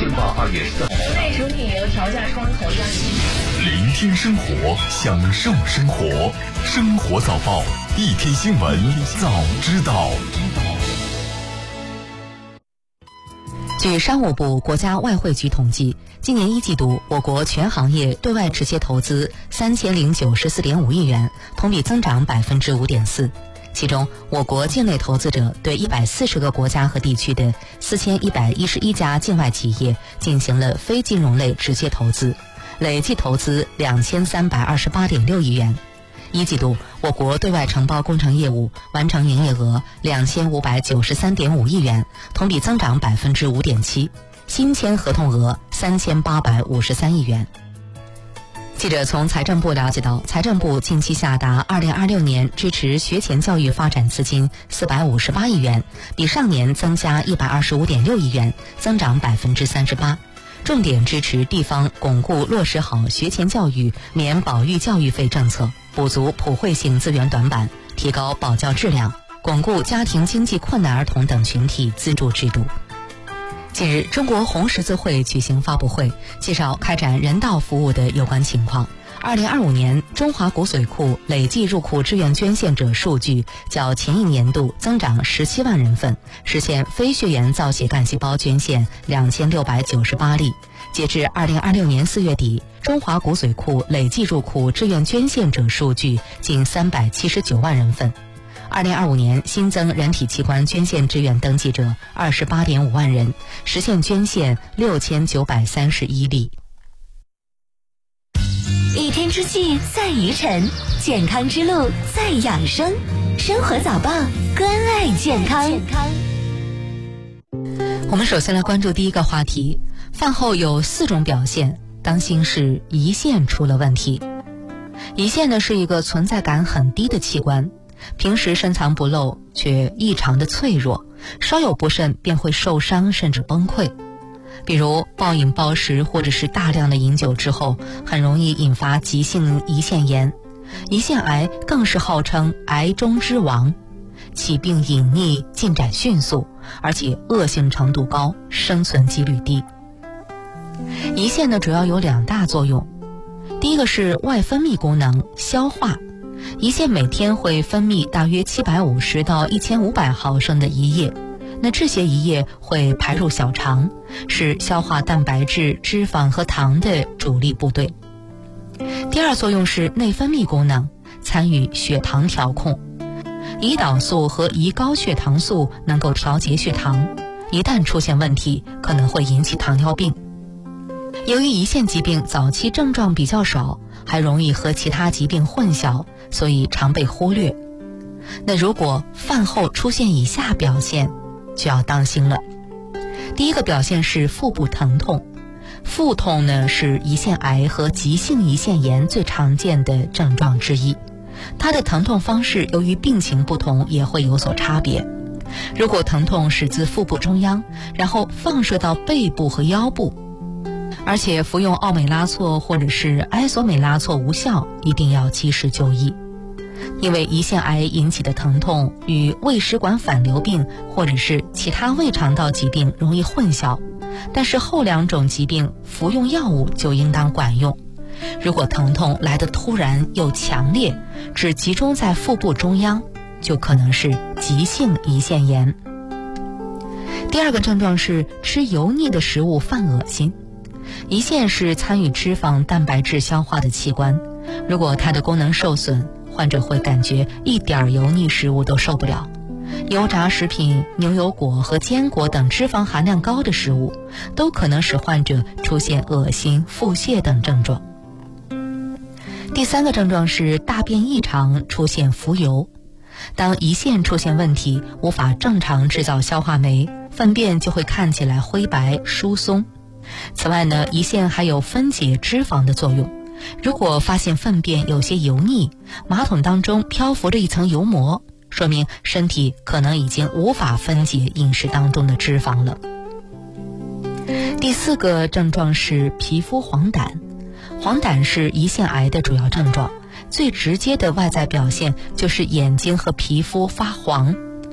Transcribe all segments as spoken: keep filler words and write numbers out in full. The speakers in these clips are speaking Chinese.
电话二月四号。 国内食品油调价窗口亮起。 聆听生活，享受生活，生活早报，一天新闻早知道。 据商务部、国家外汇局统计，今年一季度我国全行业对外直接投资三千零九十四点五亿元，同比增长百分之五点四。其中，我国境内投资者对一百四十个国家和地区的四千一百一十一家境外企业进行了非金融类直接投资，累计投资两千三百二十八点六亿元。一季度，我国对外承包工程业务完成营业额两千五百九十三点五亿元，同比增长百分之五点七，新签合同额三千八百五十三亿元。记者从财政部了解到，财政部近期下达二零二六年支持学前教育发展资金四百五十八亿元，比上年增加一百二十五点六亿元，增长百分之三十八。重点支持地方巩固落实好学前教育免保育教育费政策，补足普惠性资源短板，提高保教质量，巩固家庭经济困难儿童等群体资助制度。近日，中国红十字会举行发布会，介绍开展人道服务的有关情况。二零二五年，中华骨髓库累计入库志愿捐献者数据较前一年度增长十七万人份，实现非血缘造血干细胞捐献两千六百九十八例。截至二零二六年四月底，中华骨髓库累计入库志愿捐献者数据近三百七十九万人份。二零二五年新增人体器官捐献志愿登记者二十八点五万人，实现捐献六千九百三十一例。 一天之计在于晨，健康之路在养生。生活早报，关爱健康。 我们首先来关注第一个话题，饭后有四种表现，当心是胰腺出了问题。胰腺呢是一个存在感很低的器官，平时深藏不露，却异常的脆弱，稍有不慎便会受伤甚至崩溃。比如暴饮暴食或者是大量的饮酒之后，很容易引发急性胰腺炎。胰腺癌更是号称癌中之王，起病隐匿，进展迅速，而且恶性程度高，生存几率低。胰腺呢主要有两大作用，第一个是外分泌功能，消化。胰腺每天会分泌大约七百五十到一千五百毫升的胰液，那这些胰液会排入小肠，是消化蛋白质、脂肪和糖的主力部队。第二作用是内分泌功能，参与血糖调控。胰岛素和胰高血糖素能够调节血糖，一旦出现问题，可能会引起糖尿病。由于胰腺疾病早期症状比较少，还容易和其他疾病混淆，所以常被忽略。那如果饭后出现以下表现，就要当心了。第一个表现是腹部疼痛。腹痛呢是胰腺癌和急性胰腺炎最常见的症状之一，它的疼痛方式由于病情不同也会有所差别。如果疼痛始自腹部中央，然后放射到背部和腰部，而且服用奥美拉唑或者是埃索美拉唑无效，一定要及时就医。因为胰腺癌引起的疼痛与胃食管反流病或者是其他胃肠道疾病容易混淆，但是后两种疾病服用药物就应当管用。如果疼痛来得突然又强烈，只集中在腹部中央，就可能是急性胰腺炎。第二个症状是吃油腻的食物犯恶心。胰腺是参与脂肪、蛋白质消化的器官，如果它的功能受损，患者会感觉一点油腻食物都受不了。油炸食品、牛油果和坚果等脂肪含量高的食物，都可能使患者出现恶心、腹泻等症状。第三个症状是大便异常，出现浮油。当胰腺出现问题，无法正常制造消化酶，粪便就会看起来灰白、疏松。此外呢，胰腺还有分解脂肪的作用。如果发现粪便有些油腻，马桶当中漂浮着一层油膜，说明身体可能已经无法分解饮食当中的脂肪了。第四个症状是皮肤黄疸。黄疸是胰腺癌的主要症状，最直接的外在表现就是眼睛和皮肤发黄。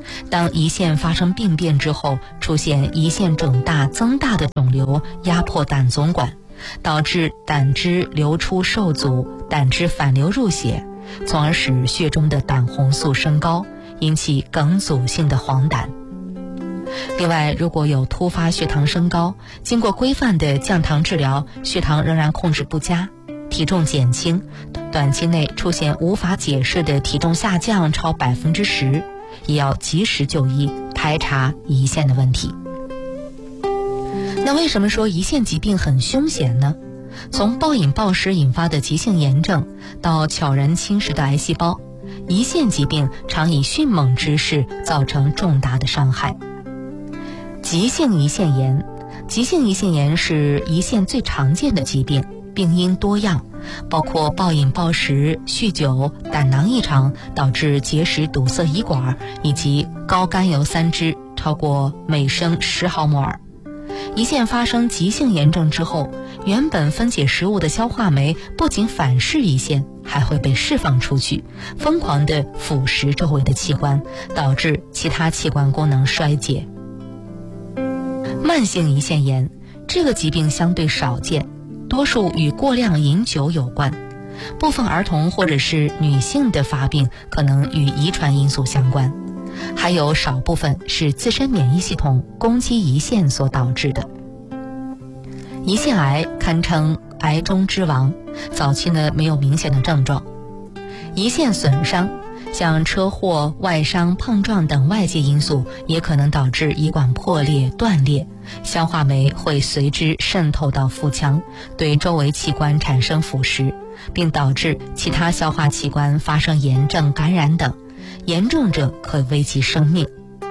当胰腺发生病变之后，出现胰腺肿大增大的肿瘤压迫胆总管，导致胆汁流出受阻，胆汁反流入血，从而使血中的胆红素升高，引起梗阻性的黄疸。另外，如果有突发血糖升高，经过规范的降糖治疗，血糖仍然控制不佳，体重减轻，短期内出现无法解释的体重下降超百分之十，也要及时就医，排查胰腺的问题。那为什么说胰腺疾病很凶险呢？从暴饮暴食引发的急性炎症到悄然侵蚀的癌细胞，胰腺疾病常以迅猛之势造成重大的伤害。急性胰腺炎，急性胰腺炎是胰腺最常见的疾病，病因多样，包括暴饮暴食、酗酒、胆囊异常导致结石堵塞胰管，以及高甘油三酯超过每升十毫摩尔。胰腺发生急性炎症之后，原本分解食物的消化酶不仅反噬胰腺，还会被释放出去，疯狂地腐蚀周围的器官，导致其他器官功能衰竭。慢性胰腺炎这个疾病相对少见，多数与过量饮酒有关，部分儿童或者是女性的发病可能与遗传因素相关，还有少部分是自身免疫系统攻击胰腺所导致的。胰腺癌堪称癌中之王，早期呢没有明显的症状。胰腺损伤，像车祸、外伤、碰撞等外界因素也可能导致胰管破裂、断裂，消化酶会随之渗透到腹腔，对周围器官产生腐蚀，并导致其他消化器官发生炎症、感染等，严重者可危及生命。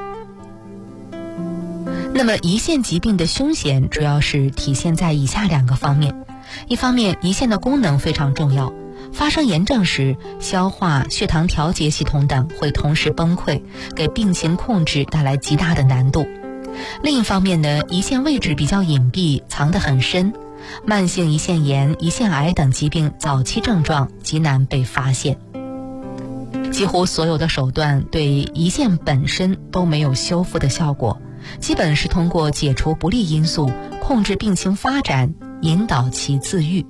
那么胰腺疾病的凶险主要是体现在以下两个方面。一方面，胰腺的功能非常重要，发生炎症时，消化、血糖调节系统等会同时崩溃，给病情控制带来极大的难度。另一方面呢，胰腺位置比较隐蔽，藏得很深，慢性胰腺炎、胰腺癌等疾病早期症状极难被发现。几乎所有的手段对胰腺本身都没有修复的效果，基本是通过解除不利因素，控制病情发展，引导其自愈。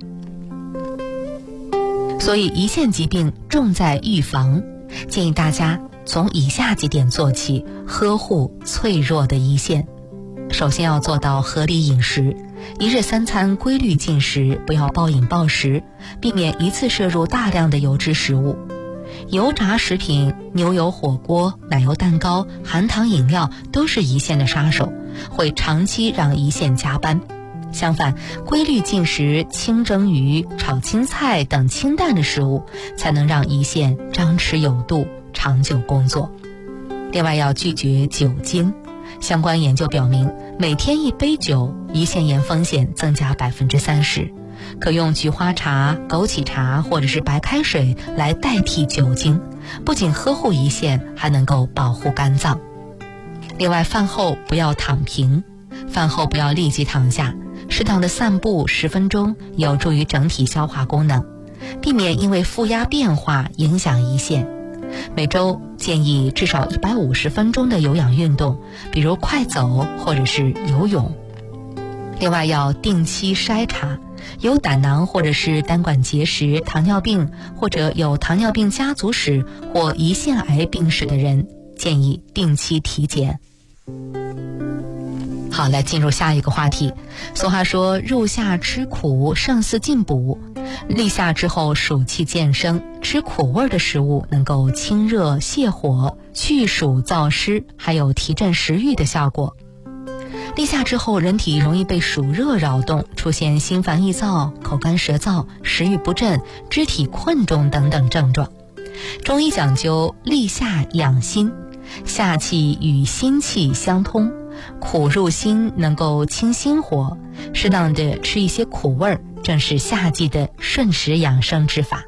所以胰腺疾病重在预防，建议大家从以下几点做起，呵护脆弱的胰腺。首先要做到合理饮食，一日三餐规律进食，不要暴饮暴食，避免一次摄入大量的油脂食物。油炸食品、牛油火锅、奶油蛋糕、含糖饮料都是胰腺的杀手，会长期让胰腺加班。相反，规律进食清蒸鱼、炒青菜等清淡的食物，才能让胰腺张弛有度，长久工作。另外要拒绝酒精，相关研究表明，每天一杯酒，胰腺炎风险增加百分之三十。可用菊花茶、枸杞茶或者是白开水来代替酒精，不仅呵护胰腺，还能够保护肝脏。另外，饭后不要躺平，饭后不要立即躺下，适当的散步十分钟，有助于整体消化功能，避免因为负压变化影响胰腺。每周建议至少一百五十分钟的有氧运动，比如快走或者是游泳。另外要定期筛查，有胆囊或者是胆管结石、糖尿病或者有糖尿病家族史或胰腺癌病史的人，建议定期体检。好，来进入下一个话题。俗话说，入夏吃苦胜似进补，立夏之后暑气渐生，吃苦味的食物能够清热泻火、去暑燥湿，还有提振食欲的效果。立夏之后，人体容易被暑热扰动，出现心烦易躁、口干舌燥、食欲不振、肢体困重等等症状。中医讲究立夏养心，夏气与心气相通，苦入心，能够清心火，适当的吃一些苦味儿，正是夏季的顺时养生之法。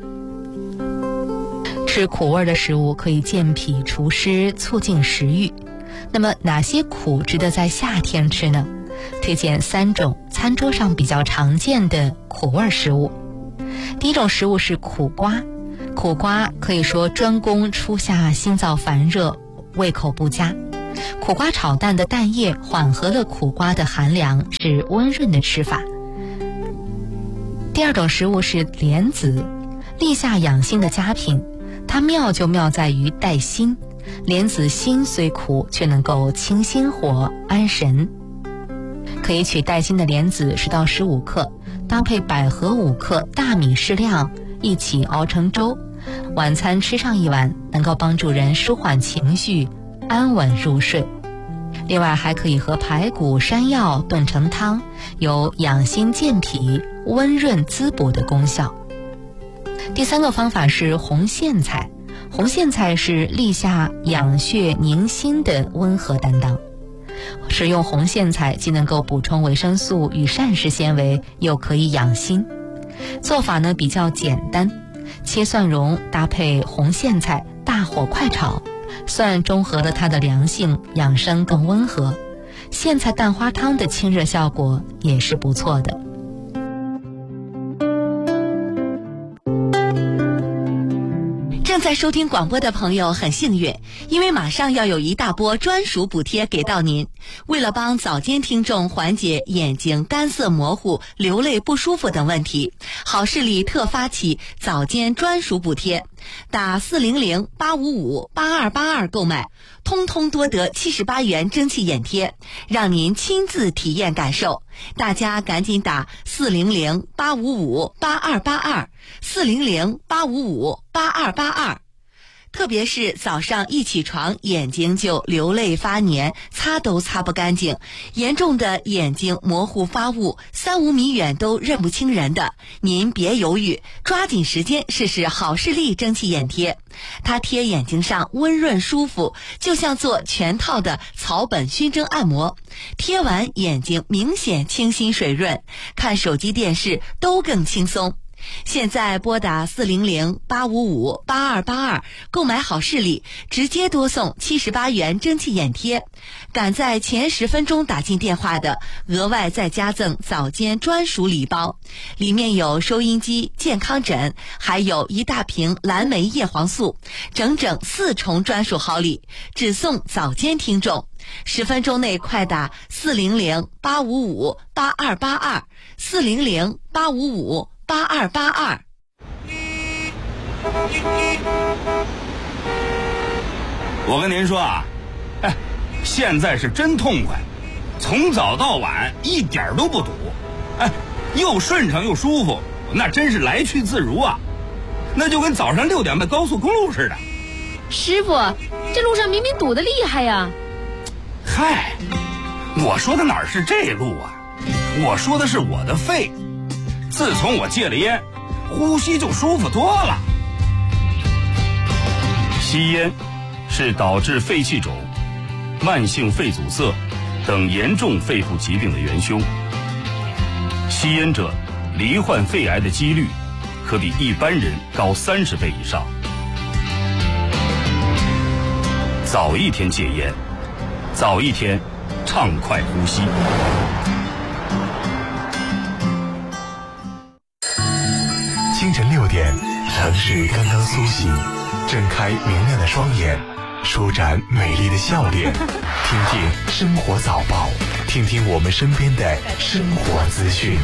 吃苦味的食物可以健脾除湿，促进食欲。那么哪些苦值得在夏天吃呢？推荐三种餐桌上比较常见的苦味食物。第一种食物是苦瓜，苦瓜可以说专攻初夏心燥烦热、 胃口不佳。苦瓜炒蛋的蛋液缓和了苦瓜的寒凉，是温润的吃法。第二种食物是莲子，立夏养心的佳品，它妙就妙在于带辛。莲子辛虽苦，却能够清心火、安神。可以取带辛的莲子十到十五克，搭配百合五克、大米适量，一起熬成粥。晚餐吃上一碗，能够帮助人舒缓情绪，安稳入睡。另外还可以和排骨、山药炖成汤，有养心健脾、温润滋补的功效。第三个方法是红苋菜。红苋菜是立夏养血宁心的温和担当。食用红苋菜既能够补充维生素与膳食纤维，又可以养心。做法呢比较简单，切蒜蓉搭配红苋菜，大火快炒。蒜中和了它的凉性，养生更温和。苋菜蛋花汤的清热效果也是不错的。 正在收听广播的朋友很幸运，因为马上要有一大波专属补贴给到您。为了帮早间听众缓解眼睛干涩模糊、流泪不舒服等问题，好视力特发起早间专属补贴，打四零零八五五八二八二购买，通通多得七十八元蒸汽眼贴，让您亲自体验感受。大家赶紧打四零零八五五八二八二，四零零八五五八二八二。特别是早上一起床，眼睛就流泪发黏，擦都擦不干净，严重的眼睛模糊发雾，三五米远都认不清人的，您别犹豫，抓紧时间试试好视力蒸汽眼贴。它贴眼睛上温润舒服，就像做全套的草本熏蒸按摩，贴完眼睛明显清新水润，看手机电视都更轻松。现在拨打四零零八五五八二八二购买好视力，直接多送七十八元蒸汽眼贴。赶在前十分钟打进电话的，额外再加赠早间专属礼包，里面有收音机、健康枕，还有一大瓶蓝莓叶黄素，整整四重专属好礼，只送早间听众。十分钟内快打四零零八五五八二八二，四零零八五五八二八二。 我跟您说啊，哎，现在是真痛快，从早到晚一点都不堵，哎，又顺畅又舒服，那真是来去自如啊，那就跟早上六点半高速公路似的。 师傅，这路上明明堵得厉害呀！ 嗨，我说的哪是这路啊，我说的是我的肺。自从我戒了烟，呼吸就舒服多了。吸烟是导致肺气肿、慢性肺阻塞等严重肺部疾病的元凶。吸烟者罹患肺癌的几率可比一般人高三十倍以上。早一天戒烟，早一天畅快呼吸。 清晨六点，城市刚刚苏醒，睁开明亮的双眼，舒展美丽的笑脸，听听生活早报，听听我们身边的生活资讯。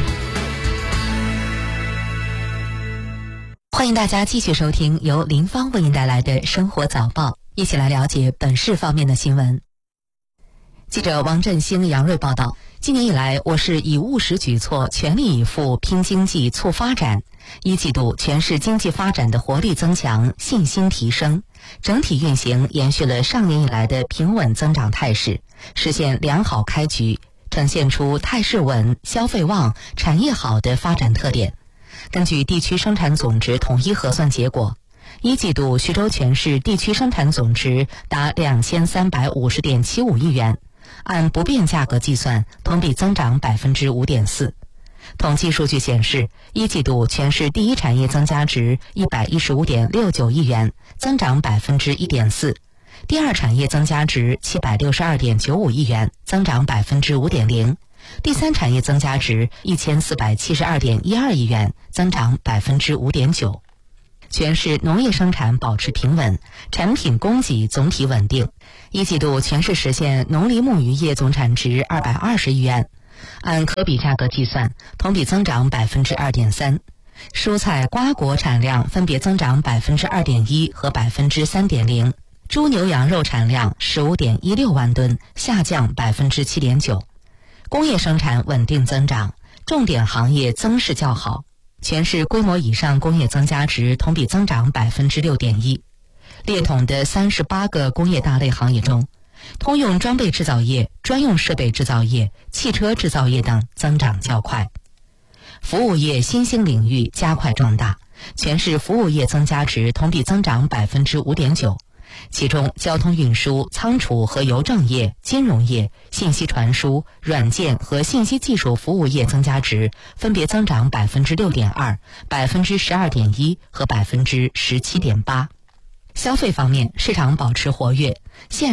欢迎大家继续收听由林芳为您带来的生活早报，一起来了解本市方面的新闻。记者王振兴、杨瑞报道，今年以来，我市以务实举措、全力以赴拼经济、促发展。一季度全市经济发展的活力增强，信心提升，整体运行延续了上年以来的平稳增长态势，实现良好开局，呈现出态势稳、消费旺、产业好的发展特点。根据地区生产总值统一核算结果，一季度徐州全市地区生产总值达两千三百五十点七五亿元，按不变价格计算，同比增长百分之五点四。统计数据显示，一季度全市第一产业增加值一百一十五点六九亿元，增长百分之一点四；第二产业增加值七百六十二点九五亿元，增长百分之五点零；第三产业增加值一千四百七十二点一二亿元，增长百分之五点九。 全市农业生产保持平稳，产品供给总体稳定。一季度全市实现农林牧渔业总产值二百二十亿元，按可比价格计算，同比增长百分之二点三。蔬菜瓜果产量分别增长百分之二点一和百分之三点零。猪牛羊肉产量十五点一六万吨，下降百分之七点九。工业生产稳定增长，重点行业增势较好。全市规模以上工业增加值同比增长百分之六点一。列统的三十八个工业大类行业中，通用装备制造业、专用设备制造业、汽车制造业等增长较快。服务业新兴领域加快壮大，全市服务业增加值同比增长百分之五点九。其中，交通运输、仓储和邮政业、金融业、信息传输、软件和信息技术服务业增加值分别增长百分之六点二、百分之十二点一和百分之十七点八。消费方面，市场保持活跃，现